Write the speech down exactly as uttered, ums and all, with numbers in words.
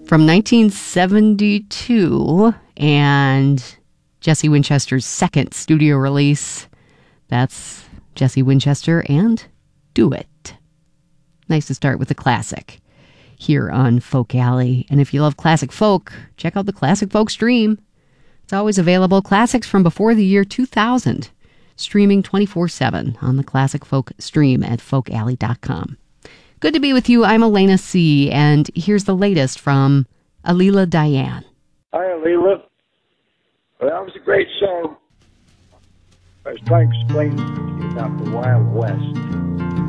from nineteen seventy-two, and Jesse Winchester's second studio release. That's Jesse Winchester and Do It. Nice to start with a classic here on Folk Alley. And if you love classic folk, check out the Classic Folk Stream. It's always available. Classics from before the year two thousand. Streaming twenty-four seven on the Classic Folk Stream at folk alley dot com. Good to be with you. I'm Elena C., and here's the latest from Alila Diane. Hi, Alila. Well, that was a great song. I was trying to explain to you about the Wild West.